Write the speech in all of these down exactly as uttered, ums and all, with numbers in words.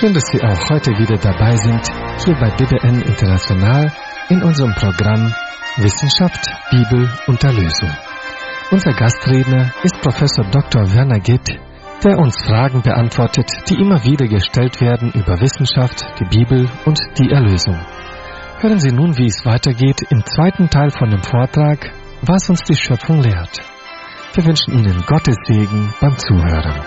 Schön, dass Sie auch heute wieder dabei sind, hier bei B B N International in unserem Programm Wissenschaft, Bibel und Erlösung. Unser Gastredner ist Professor Doktor Werner Gitt, der uns Fragen beantwortet, die immer wieder gestellt werden über Wissenschaft, die Bibel und die Erlösung. Hören Sie nun, wie es weitergeht im zweiten Teil von dem Vortrag, was uns die Schöpfung lehrt. Wir wünschen Ihnen Gottes Segen beim Zuhören.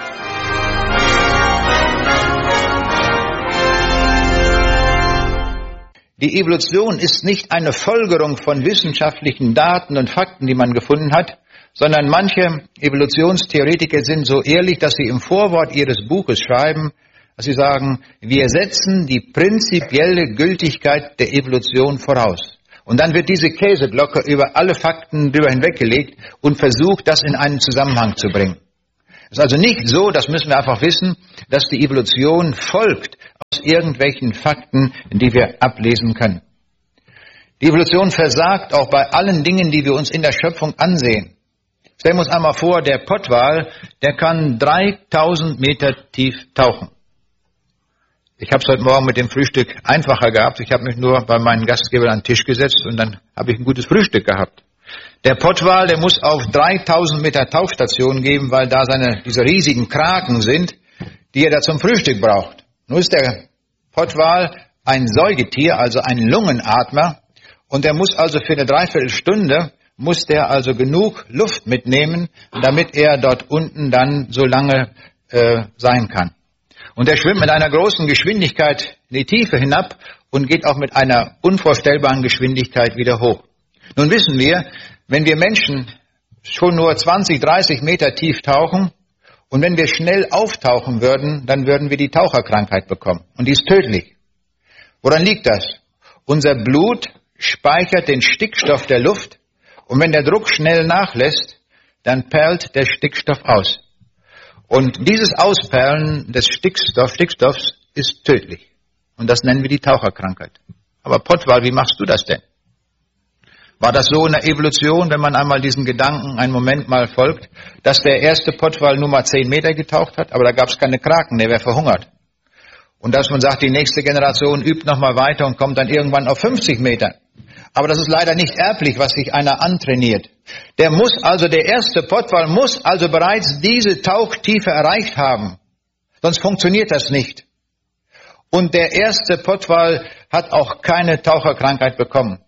Die Evolution ist nicht eine Folgerung von wissenschaftlichen Daten und Fakten, die man gefunden hat, sondern manche Evolutionstheoretiker sind so ehrlich, dass sie im Vorwort ihres Buches schreiben, dass sie sagen, wir setzen die prinzipielle Gültigkeit der Evolution voraus. Und dann wird diese Käseglocke über alle Fakten drüber hinweggelegt und versucht, das in einen Zusammenhang zu bringen. Es ist also nicht so, das müssen wir einfach wissen, dass die Evolution folgt aus irgendwelchen Fakten, die wir ablesen können. Die Evolution versagt auch bei allen Dingen, die wir uns in der Schöpfung ansehen. Stellen wir uns einmal vor, der Pottwal, der kann dreitausend Meter tief tauchen. Ich habe es heute Morgen mit dem Frühstück einfacher gehabt. Ich habe mich nur bei meinen Gastgebern an den Tisch gesetzt und dann habe ich ein gutes Frühstück gehabt. Der Pottwal, der muss auf dreitausend Meter Tauchstation geben, weil da seine, diese riesigen Kraken sind, die er da zum Frühstück braucht. Nun ist der Pottwal ein Säugetier, also ein Lungenatmer, und er muss also für eine Dreiviertelstunde, muss der also genug Luft mitnehmen, damit er dort unten dann so lange äh, sein kann. Und er schwimmt mit einer großen Geschwindigkeit in die Tiefe hinab und geht auch mit einer unvorstellbaren Geschwindigkeit wieder hoch. Nun wissen wir, wenn wir Menschen schon nur zwanzig, dreißig Meter tief tauchen und wenn wir schnell auftauchen würden, dann würden wir die Taucherkrankheit bekommen. Und die ist tödlich. Woran liegt das? Unser Blut speichert den Stickstoff der Luft und wenn der Druck schnell nachlässt, dann perlt der Stickstoff aus. Und dieses Ausperlen des Stickstoff, Stickstoffs ist tödlich. Und das nennen wir die Taucherkrankheit. Aber Pottwal, wie machst du das denn? War das so in der Evolution, wenn man einmal diesen Gedanken einen Moment mal folgt, dass der erste Pottwal nur mal zehn Meter getaucht hat, aber da gab es keine Kraken, der wäre verhungert. Und dass man sagt, die nächste Generation übt nochmal weiter und kommt dann irgendwann auf fünfzig Meter. Aber das ist leider nicht erblich, was sich einer antrainiert. Der muss also, der erste Pottwal muss also bereits diese Tauchtiefe erreicht haben. Sonst funktioniert das nicht. Und der erste Pottwal hat auch keine Taucherkrankheit bekommen.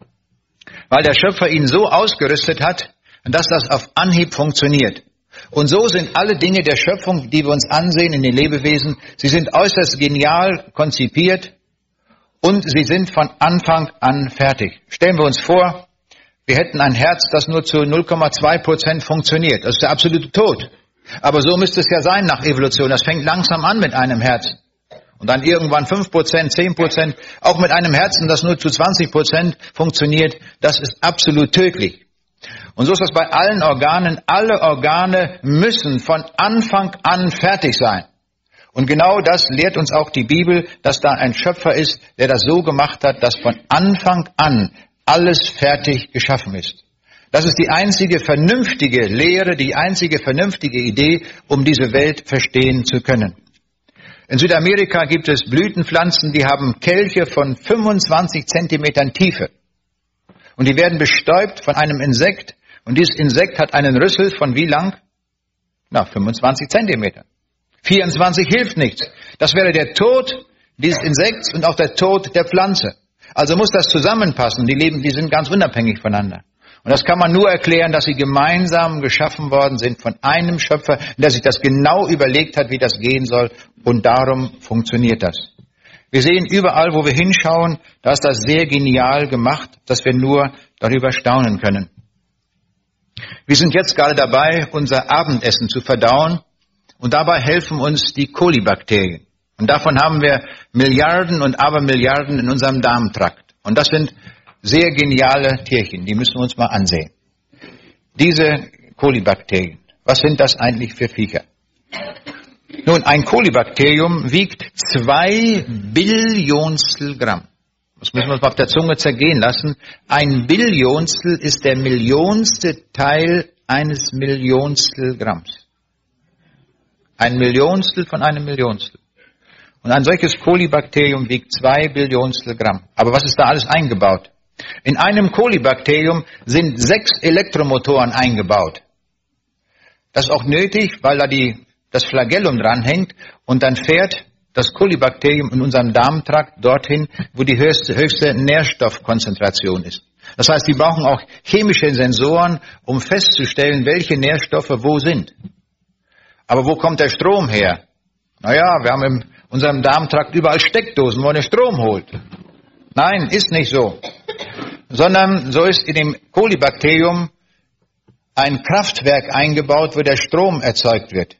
Weil der Schöpfer ihn so ausgerüstet hat, dass das auf Anhieb funktioniert. Und so sind alle Dinge der Schöpfung, die wir uns ansehen in den Lebewesen, sie sind äußerst genial konzipiert und sie sind von Anfang an fertig. Stellen wir uns vor, wir hätten ein Herz, das nur zu null Komma zwei Prozent funktioniert. Das ist der absolute Tod. Aber so müsste es ja sein nach Evolution. Das fängt langsam an mit einem Herz. Und dann irgendwann fünf Prozent, zehn Prozent, auch mit einem Herzen, das nur zu zwanzig Prozent funktioniert, das ist absolut tödlich. Und so ist das bei allen Organen. Alle Organe müssen von Anfang an fertig sein. Und genau das lehrt uns auch die Bibel, dass da ein Schöpfer ist, der das so gemacht hat, dass von Anfang an alles fertig geschaffen ist. Das ist die einzige vernünftige Lehre, die einzige vernünftige Idee, um diese Welt verstehen zu können. In Südamerika gibt es Blütenpflanzen, die haben Kelche von fünfundzwanzig Zentimetern Tiefe. Und die werden bestäubt von einem Insekt. Und dieses Insekt hat einen Rüssel von wie lang? Na, fünfundzwanzig Zentimeter. vierundzwanzig hilft nichts. Das wäre der Tod dieses Insekts und auch der Tod der Pflanze. Also muss das zusammenpassen. Die leben, die sind ganz unabhängig voneinander. Und das kann man nur erklären, dass sie gemeinsam geschaffen worden sind von einem Schöpfer, der sich das genau überlegt hat, wie das gehen soll. Und darum funktioniert das. Wir sehen überall, wo wir hinschauen, da ist das sehr genial gemacht, dass wir nur darüber staunen können. Wir sind jetzt gerade dabei, unser Abendessen zu verdauen. Und dabei helfen uns die Kolibakterien. Und davon haben wir Milliarden und Abermilliarden in unserem Darmtrakt. Und das sind sehr geniale Tierchen, die müssen wir uns mal ansehen. Diese Kolibakterien, was sind das eigentlich für Viecher? Nun, ein Kolibakterium wiegt zwei Billionstel Gramm. Das müssen wir uns mal auf der Zunge zergehen lassen. Ein Billionstel ist der millionste Teil eines Millionstel Gramms. Ein Millionstel von einem Millionstel. Und ein solches Kolibakterium wiegt zwei Billionstel Gramm. Aber was ist da alles eingebaut? In einem Kolibakterium sind sechs Elektromotoren eingebaut. Das ist auch nötig, weil da die, das Flagellum dranhängt und dann fährt das Kolibakterium in unserem Darmtrakt dorthin, wo die höchste, höchste Nährstoffkonzentration ist. Das heißt, sie brauchen auch chemische Sensoren, um festzustellen, welche Nährstoffe wo sind. Aber wo kommt der Strom her? Naja, wir haben in unserem Darmtrakt überall Steckdosen, wo man den Strom holt. Nein, ist nicht so. Sondern so ist in dem Kolibakterium ein Kraftwerk eingebaut, wo der Strom erzeugt wird.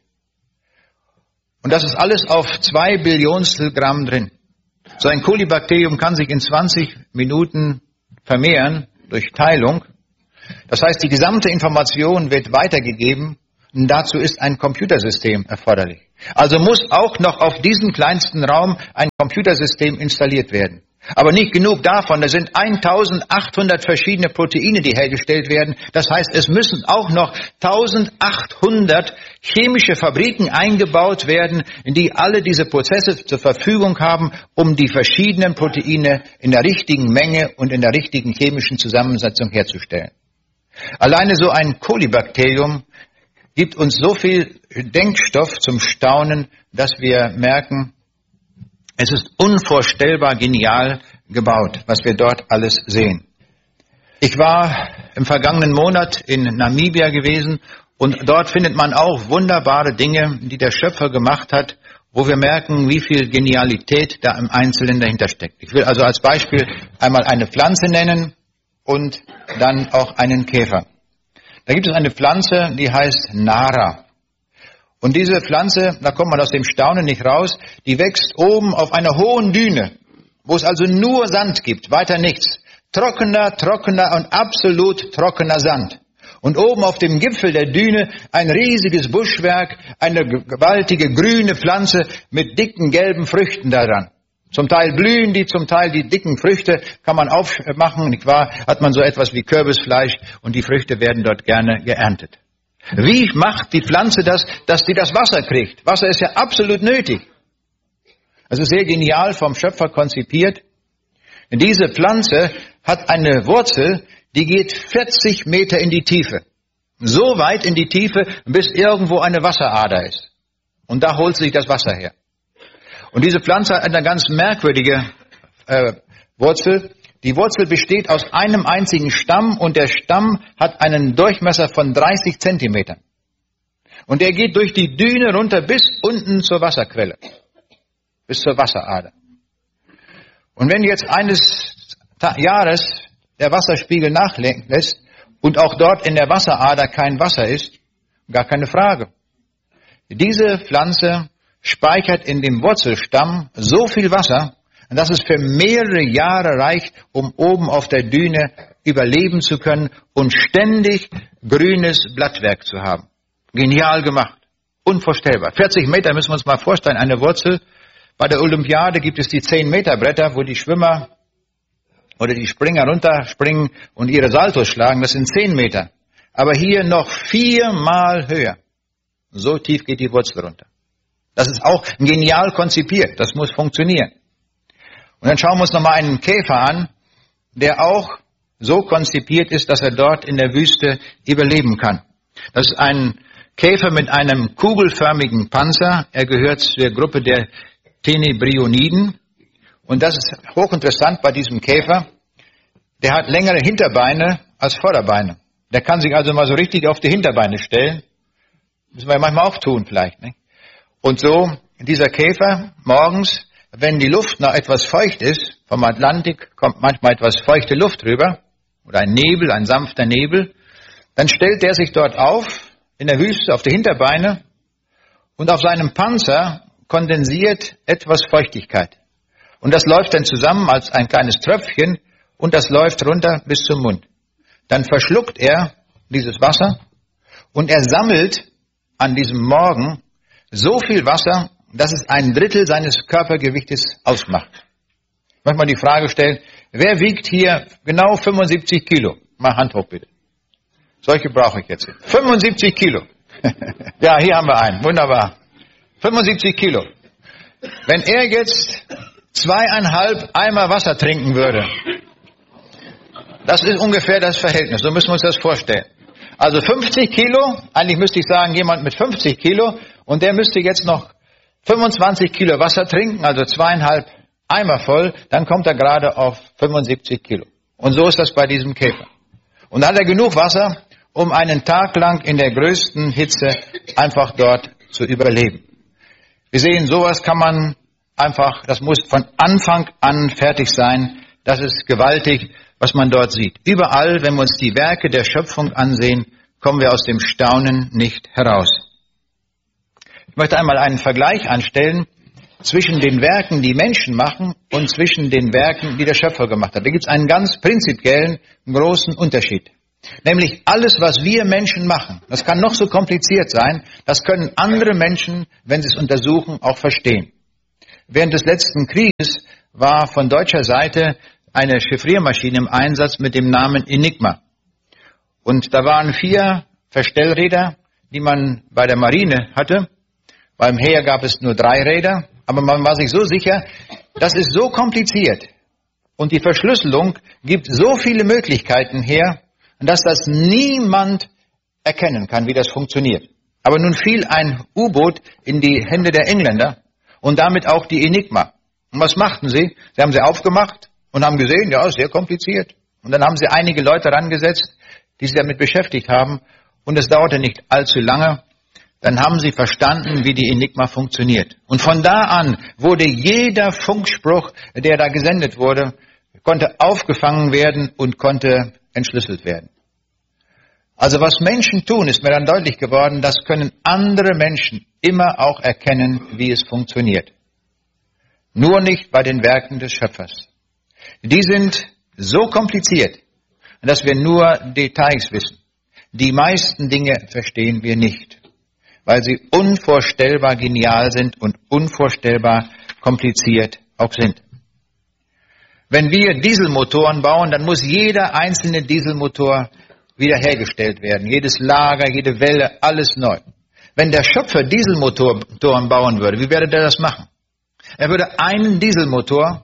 Und das ist alles auf zwei Billionstel Gramm drin. So ein Kolibakterium kann sich in zwanzig Minuten vermehren durch Teilung. Das heißt, die gesamte Information wird weitergegeben und dazu ist ein Computersystem erforderlich. Also muss auch noch auf diesem kleinsten Raum ein Computersystem installiert werden. Aber nicht genug davon, da sind eintausendachthundert verschiedene Proteine, die hergestellt werden. Das heißt, es müssen auch noch eintausendachthundert chemische Fabriken eingebaut werden, in die alle diese Prozesse zur Verfügung haben, um die verschiedenen Proteine in der richtigen Menge und in der richtigen chemischen Zusammensetzung herzustellen. Alleine so ein Kolibakterium gibt uns so viel Denkstoff zum Staunen, dass wir merken, es ist unvorstellbar genial gebaut, was wir dort alles sehen. Ich war im vergangenen Monat in Namibia gewesen und dort findet man auch wunderbare Dinge, die der Schöpfer gemacht hat, wo wir merken, wie viel Genialität da im Einzelnen dahinter steckt. Ich will also als Beispiel einmal eine Pflanze nennen und dann auch einen Käfer. Da gibt es eine Pflanze, die heißt Nara. Und diese Pflanze, da kommt man aus dem Staunen nicht raus, die wächst oben auf einer hohen Düne, wo es also nur Sand gibt, weiter nichts. Trockener, trockener und absolut trockener Sand. Und oben auf dem Gipfel der Düne ein riesiges Buschwerk, eine gewaltige grüne Pflanze mit dicken gelben Früchten daran. Zum Teil blühen die, zum Teil die dicken Früchte kann man aufmachen, nicht wahr? Hat man so etwas wie Kürbisfleisch und die Früchte werden dort gerne geerntet. Wie macht die Pflanze das, dass sie das Wasser kriegt? Wasser ist ja absolut nötig. Es ist sehr genial vom Schöpfer konzipiert. Diese Pflanze hat eine Wurzel, die geht vierzig Meter in die Tiefe. So weit in die Tiefe, bis irgendwo eine Wasserader ist. Und da holt sich das Wasser her. Und diese Pflanze hat eine ganz merkwürdige äh, Wurzel. Die Wurzel besteht aus einem einzigen Stamm und der Stamm hat einen Durchmesser von dreißig Zentimetern. Und der geht durch die Düne runter bis unten zur Wasserquelle, bis zur Wasserader. Und wenn jetzt eines Jahres der Wasserspiegel nachlässt und auch dort in der Wasserader kein Wasser ist, gar keine Frage. Diese Pflanze speichert in dem Wurzelstamm so viel Wasser, dass es für mehrere Jahre reicht, um oben auf der Düne überleben zu können und ständig grünes Blattwerk zu haben. Genial gemacht. Unvorstellbar. vierzig Meter müssen wir uns mal vorstellen, eine Wurzel. Bei der Olympiade gibt es die zehn Meter Bretter, wo die Schwimmer oder die Springer runterspringen und ihre Saltos schlagen. Das sind zehn Meter. Aber hier noch viermal höher. So tief geht die Wurzel runter. Das ist auch genial konzipiert. Das muss funktionieren. Und dann schauen wir uns nochmal einen Käfer an, der auch so konzipiert ist, dass er dort in der Wüste überleben kann. Das ist ein Käfer mit einem kugelförmigen Panzer. Er gehört zur Gruppe der Tenebrioniden. Und das ist hochinteressant bei diesem Käfer. Der hat längere Hinterbeine als Vorderbeine. Der kann sich also mal so richtig auf die Hinterbeine stellen. Müssen wir ja manchmal auch tun vielleicht, nicht? Und so, dieser Käfer morgens, wenn die Luft noch etwas feucht ist, vom Atlantik kommt manchmal etwas feuchte Luft rüber, oder ein Nebel, ein sanfter Nebel, dann stellt der sich dort auf, in der Wüste, auf die Hinterbeine, und auf seinem Panzer kondensiert etwas Feuchtigkeit. Und das läuft dann zusammen als ein kleines Tröpfchen, und das läuft runter bis zum Mund. Dann verschluckt er dieses Wasser, und er sammelt an diesem Morgen so viel Wasser, dass es ein Drittel seines Körpergewichtes ausmacht. Ich möchte mal die Frage stellen, wer wiegt hier genau fünfundsiebzig Kilo? Mal Hand hoch bitte. Solche brauche ich jetzt. fünfundsiebzig Kilo. Ja, hier haben wir einen. Wunderbar. fünfundsiebzig Kilo. Wenn er jetzt zweieinhalb Eimer Wasser trinken würde, das ist ungefähr das Verhältnis, so müssen wir uns das vorstellen. Also fünfzig Kilo, eigentlich müsste ich sagen, jemand mit fünfzig Kilo, und der müsste jetzt noch fünfundzwanzig Kilo Wasser trinken, also zweieinhalb Eimer voll, dann kommt er gerade auf fünfundsiebzig Kilo. Und so ist das bei diesem Käfer. Und dann hat er genug Wasser, um einen Tag lang in der größten Hitze einfach dort zu überleben. Wir sehen, sowas kann man einfach, das muss von Anfang an fertig sein. Das ist gewaltig, was man dort sieht. Überall, wenn wir uns die Werke der Schöpfung ansehen, kommen wir aus dem Staunen nicht heraus. Ich möchte einmal einen Vergleich anstellen zwischen den Werken, die Menschen machen, und zwischen den Werken, die der Schöpfer gemacht hat. Da gibt es einen ganz prinzipiellen, großen Unterschied. Nämlich alles, was wir Menschen machen, das kann noch so kompliziert sein, das können andere Menschen, wenn sie es untersuchen, auch verstehen. Während des letzten Krieges war von deutscher Seite eine Chiffriermaschine im Einsatz mit dem Namen Enigma. Und da waren vier Verstellräder, die man bei der Marine hatte. Beim Heer gab es nur drei Räder, aber man war sich so sicher, das ist so kompliziert und die Verschlüsselung gibt so viele Möglichkeiten her, dass das niemand erkennen kann, wie das funktioniert. Aber nun fiel ein U-Boot in die Hände der Engländer und damit auch die Enigma. Und was machten sie? Sie haben sie aufgemacht und haben gesehen, ja, sehr kompliziert. Und dann haben sie einige Leute rangesetzt, die sich damit beschäftigt haben. Und es dauerte nicht allzu lange. Dann haben sie verstanden, wie die Enigma funktioniert. Und von da an wurde jeder Funkspruch, der da gesendet wurde, konnte aufgefangen werden und konnte entschlüsselt werden. Also was Menschen tun, ist mir dann deutlich geworden, das können andere Menschen immer auch erkennen, wie es funktioniert. Nur nicht bei den Werken des Schöpfers. Die sind so kompliziert, dass wir nur Details wissen. Die meisten Dinge verstehen wir nicht, weil sie unvorstellbar genial sind und unvorstellbar kompliziert auch sind. Wenn wir Dieselmotoren bauen, dann muss jeder einzelne Dieselmotor wiederhergestellt werden. Jedes Lager, jede Welle, alles neu. Wenn der Schöpfer Dieselmotoren bauen würde, wie würde der das machen? Er würde einen Dieselmotor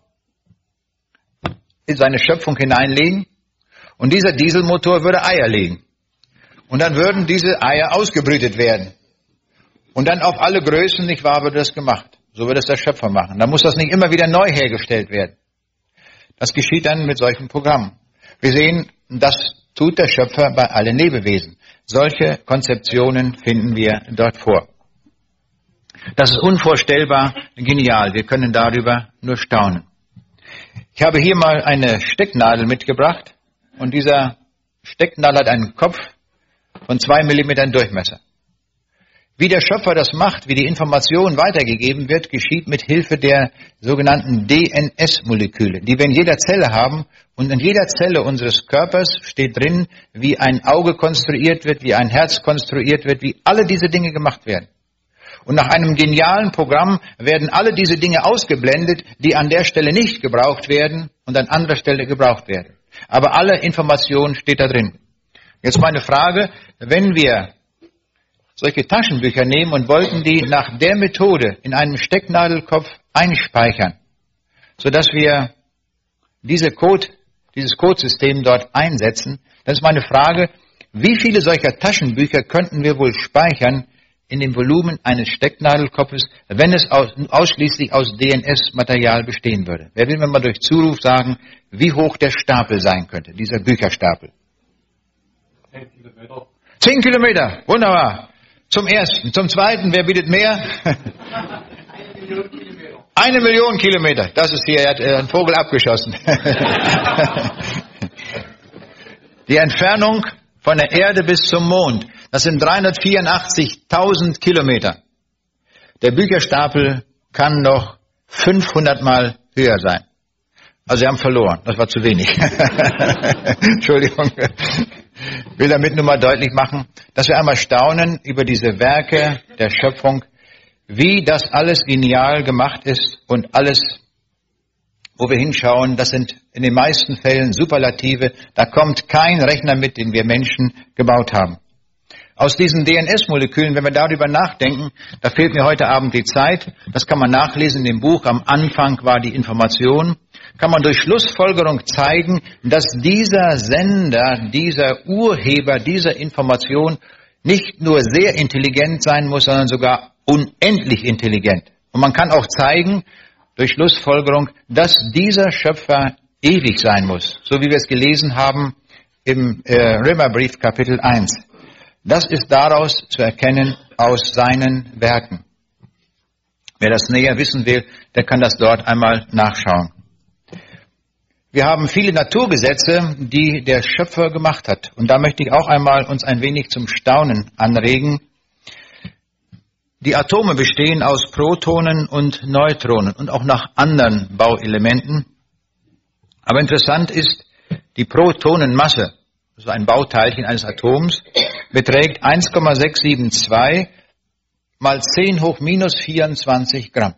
in seine Schöpfung hineinlegen und dieser Dieselmotor würde Eier legen. Und dann würden diese Eier ausgebrütet werden. Und dann auf alle Größen, nicht wahr, wird das gemacht. So wird es der Schöpfer machen. Dann muss das nicht immer wieder neu hergestellt werden. Das geschieht dann mit solchen Programmen. Wir sehen, das tut der Schöpfer bei allen Lebewesen. Solche Konzeptionen finden wir dort vor. Das ist unvorstellbar genial. Wir können darüber nur staunen. Ich habe hier mal eine Stecknadel mitgebracht und dieser Stecknadel hat einen Kopf von zwei Millimetern Durchmesser. Wie der Schöpfer das macht, wie die Information weitergegeben wird, geschieht mit Hilfe der sogenannten D N S-Moleküle, die wir in jeder Zelle haben. Und in jeder Zelle unseres Körpers steht drin, wie ein Auge konstruiert wird, wie ein Herz konstruiert wird, wie alle diese Dinge gemacht werden. Und nach einem genialen Programm werden alle diese Dinge ausgeblendet, die an der Stelle nicht gebraucht werden und an anderer Stelle gebraucht werden. Aber alle Information steht da drin. Jetzt meine Frage, wenn wir solche Taschenbücher nehmen und wollten die nach der Methode in einem Stecknadelkopf einspeichern, sodass wir diese Code, dieses Codesystem dort einsetzen, dann ist meine Frage, wie viele solcher Taschenbücher könnten wir wohl speichern in dem Volumen eines Stecknadelkopfes, wenn es aus, ausschließlich aus D N S-Material bestehen würde? Wer will mir mal durch Zuruf sagen, wie hoch der Stapel sein könnte, dieser Bücherstapel? Zehn Kilometer. Zehn Kilometer, wunderbar. Zum ersten. Zum zweiten, wer bietet mehr? Eine Million Kilometer. Eine Million Kilometer. Das ist hier, er hat einen Vogel abgeschossen. Die Entfernung von der Erde bis zum Mond, das sind dreihundertvierundachtzigtausend Kilometer. Der Bücherstapel kann noch fünfhundert Mal höher sein. Also Sie haben verloren, das war zu wenig. Entschuldigung. Ich will damit nur mal deutlich machen, dass wir einmal staunen über diese Werke der Schöpfung, wie das alles genial gemacht ist und alles, wo wir hinschauen, das sind in den meisten Fällen Superlative, da kommt kein Rechner mit, den wir Menschen gebaut haben. Aus diesen D N S-Molekülen, wenn wir darüber nachdenken, da fehlt mir heute Abend die Zeit, das kann man nachlesen in dem Buch, am Anfang war die Information, kann man durch Schlussfolgerung zeigen, dass dieser Sender, dieser Urheber dieser Information nicht nur sehr intelligent sein muss, sondern sogar unendlich intelligent. Und man kann auch zeigen, durch Schlussfolgerung, dass dieser Schöpfer ewig sein muss, so wie wir es gelesen haben im äh, Römerbrief Kapitel eins. Das ist daraus zu erkennen aus seinen Werken. Wer das näher wissen will, der kann das dort einmal nachschauen. Wir haben viele Naturgesetze, die der Schöpfer gemacht hat. Und da möchte ich auch einmal uns ein wenig zum Staunen anregen. Die Atome bestehen aus Protonen und Neutronen und auch nach anderen Bauelementen. Aber interessant ist, die Protonenmasse, also ein Bauteilchen eines Atoms, beträgt eins Komma sechs sieben zwei mal zehn hoch minus vierundzwanzig Gramm.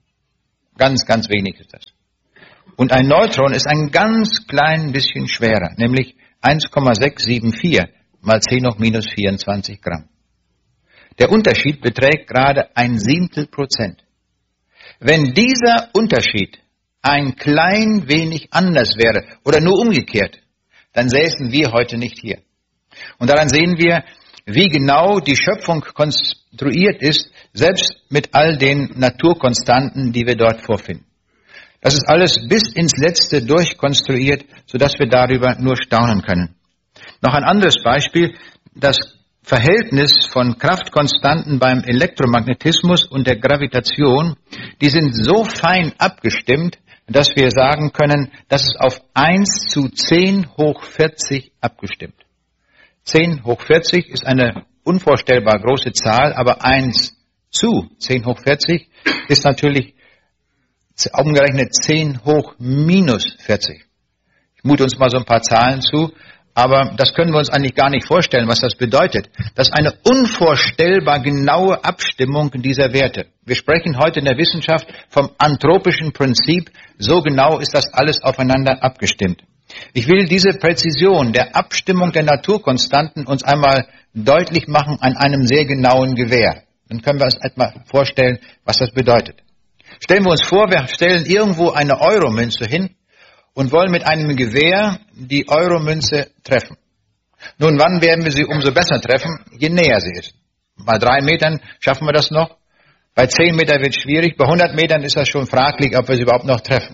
Ganz, ganz wenig ist das. Und ein Neutron ist ein ganz klein bisschen schwerer, nämlich eins Komma sechs sieben vier mal zehn hoch minus vierundzwanzig Gramm. Der Unterschied beträgt gerade ein Siebtel Prozent. Wenn dieser Unterschied ein klein wenig anders wäre oder nur umgekehrt, dann säßen wir heute nicht hier. Und daran sehen wir, wie genau die Schöpfung konstruiert ist, selbst mit all den Naturkonstanten, die wir dort vorfinden. Das ist alles bis ins Letzte durchkonstruiert, sodass wir darüber nur staunen können. Noch ein anderes Beispiel, das Verhältnis von Kraftkonstanten beim Elektromagnetismus und der Gravitation, die sind so fein abgestimmt, dass wir sagen können, das ist auf eins zu zehn hoch vierzig abgestimmt. zehn hoch vierzig ist eine unvorstellbar große Zahl, aber eins zu zehn hoch vierzig ist natürlich umgerechnet zehn hoch minus vierzig. Ich mute uns mal so ein paar Zahlen zu, aber das können wir uns eigentlich gar nicht vorstellen, was das bedeutet. Das ist eine unvorstellbar genaue Abstimmung dieser Werte. Wir sprechen heute in der Wissenschaft vom anthropischen Prinzip. So genau ist das alles aufeinander abgestimmt. Ich will diese Präzision der Abstimmung der Naturkonstanten uns einmal deutlich machen an einem sehr genauen Gewehr. Dann können wir uns einmal vorstellen, was das bedeutet. Stellen wir uns vor, wir stellen irgendwo eine Euromünze hin und wollen mit einem Gewehr die Euromünze treffen. Nun, wann werden wir sie umso besser treffen? Je näher sie ist. Bei drei Metern schaffen wir das noch. Bei zehn Metern wird es schwierig. Bei hundert Metern ist das schon fraglich, ob wir sie überhaupt noch treffen.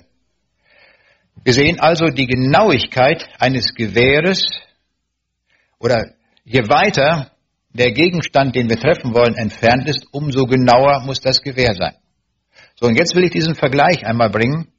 Wir sehen also die Genauigkeit eines Gewehres, oder je weiter der Gegenstand, den wir treffen wollen, entfernt ist, umso genauer muss das Gewehr sein. So, und jetzt will ich diesen Vergleich einmal bringen.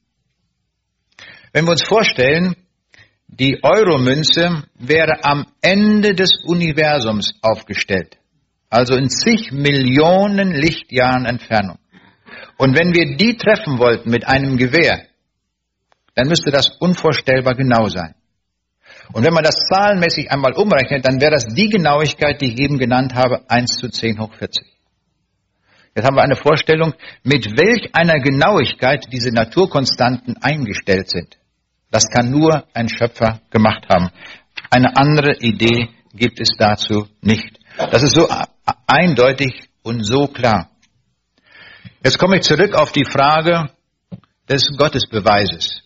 Wenn wir uns vorstellen, die Euromünze wäre am Ende des Universums aufgestellt, also in zig Millionen Lichtjahren Entfernung. Und wenn wir die treffen wollten mit einem Gewehr, dann müsste das unvorstellbar genau sein. Und wenn man das zahlenmäßig einmal umrechnet, dann wäre das die Genauigkeit, die ich eben genannt habe, eins zu zehn hoch vierzig. Jetzt haben wir eine Vorstellung, mit welch einer Genauigkeit diese Naturkonstanten eingestellt sind. Das kann nur ein Schöpfer gemacht haben. Eine andere Idee gibt es dazu nicht. Das ist so eindeutig und so klar. Jetzt komme ich zurück auf die Frage des Gottesbeweises.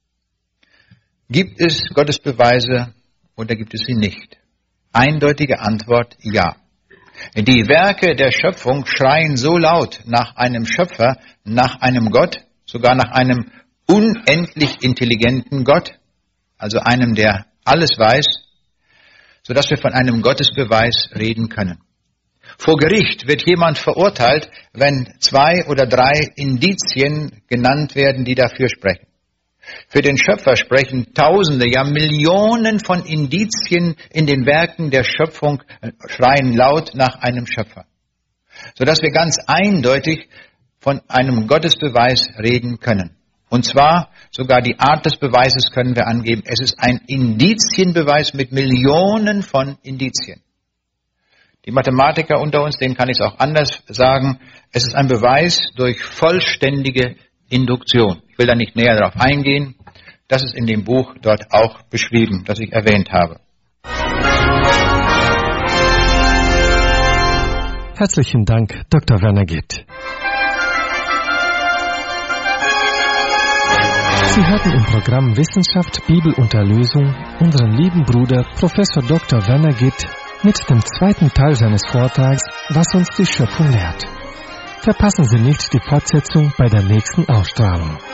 Gibt es Gottesbeweise oder gibt es sie nicht? Eindeutige Antwort, ja. Die Werke der Schöpfung schreien so laut nach einem Schöpfer, nach einem Gott, sogar nach einem unendlich intelligenten Gott, also einem, der alles weiß, sodass wir von einem Gottesbeweis reden können. Vor Gericht wird jemand verurteilt, wenn zwei oder drei Indizien genannt werden, die dafür sprechen. Für den Schöpfer sprechen Tausende, ja Millionen von Indizien in den Werken der Schöpfung, schreien laut nach einem Schöpfer. Sodass wir ganz eindeutig von einem Gottesbeweis reden können. Und zwar sogar die Art des Beweises können wir angeben. Es ist ein Indizienbeweis mit Millionen von Indizien. Die Mathematiker unter uns, denen kann ich es auch anders sagen. Es ist ein Beweis durch vollständige Induktion. Ich will da nicht näher darauf eingehen. Das ist in dem Buch dort auch beschrieben, das ich erwähnt habe. Herzlichen Dank, Doktor Werner Gitt. Sie hörten im Programm Wissenschaft, Bibel und Erlösung unseren lieben Bruder Professor Doktor Werner Gitt mit dem zweiten Teil seines Vortrags, was uns die Schöpfung lehrt. Verpassen Sie nicht die Fortsetzung bei der nächsten Ausstrahlung.